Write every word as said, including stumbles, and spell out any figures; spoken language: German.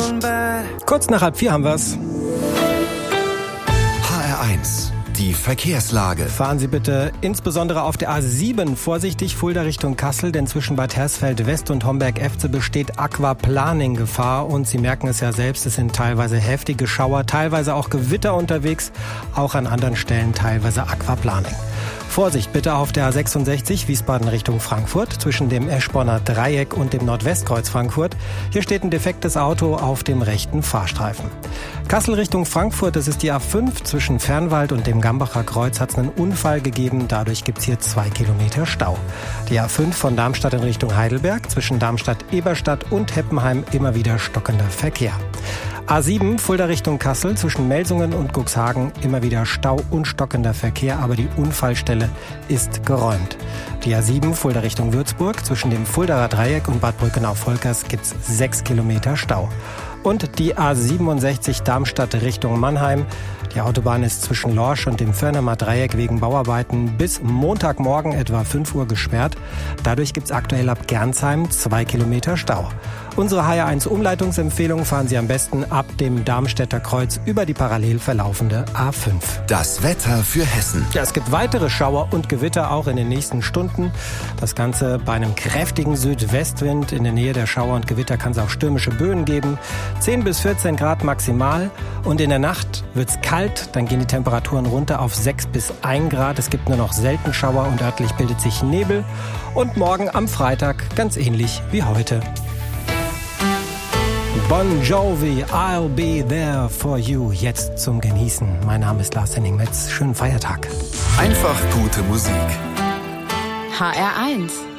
Kurz nach halb vier haben wir's. H R eins, die Verkehrslage. Fahren Sie bitte insbesondere auf der A sieben vorsichtig Fulda Richtung Kassel, denn zwischen Bad Hersfeld West und Homberg-Efze besteht Aquaplaning-Gefahr. Und Sie merken es ja selbst, es sind teilweise heftige Schauer, teilweise auch Gewitter unterwegs, auch an anderen Stellen teilweise Aquaplaning. Vorsicht bitte auf der A sechsundsechzig Wiesbaden Richtung Frankfurt zwischen dem Eschborner Dreieck und dem Nordwestkreuz Frankfurt. Hier steht ein defektes Auto auf dem rechten Fahrstreifen. Kassel Richtung Frankfurt, das ist die A fünf. Zwischen Fernwald und dem Gambacher Kreuz hat es einen Unfall gegeben. Dadurch gibt es hier zwei Kilometer Stau. Die A fünf von Darmstadt in Richtung Heidelberg zwischen Darmstadt-Eberstadt und Heppenheim immer wieder stockender Verkehr. A sieben Fulda Richtung Kassel zwischen Melsungen und Cuxhagen immer wieder Stau und stockender Verkehr, aber die Unfallstelle ist geräumt. Die A sieben Fulda Richtung Würzburg zwischen dem Fuldaer Dreieck und Bad Brückenau-Volkers gibt's sechs Kilometer Stau. Und die A siebenundsechzig Darmstadt Richtung Mannheim. Die Autobahn ist zwischen Lorsch und dem Förnermer Dreieck wegen Bauarbeiten bis Montagmorgen etwa fünf Uhr gesperrt. Dadurch gibt's aktuell ab Gernsheim zwei Kilometer Stau. Unsere H R eins Umleitungsempfehlung fahren Sie am besten ab dem Darmstädter Kreuz über die parallel verlaufende A fünf. Das Wetter für Hessen. Ja, es gibt weitere Schauer und Gewitter auch in den nächsten Stunden. Das Ganze bei einem kräftigen Südwestwind. In der Nähe der Schauer und Gewitter kann es auch stürmische Böen geben. zehn bis vierzehn Grad maximal. Und in der Nacht wird's kalt. Dann gehen die Temperaturen runter auf sechs bis ein Grad. Es gibt nur noch selten Schauer und örtlich bildet sich Nebel. Und morgen am Freitag ganz ähnlich wie heute. Bon Jovi, I'll be there for you. Jetzt zum Genießen. Mein Name ist Lars Henning-Metz. Schönen Feiertag. Einfach gute Musik. H R eins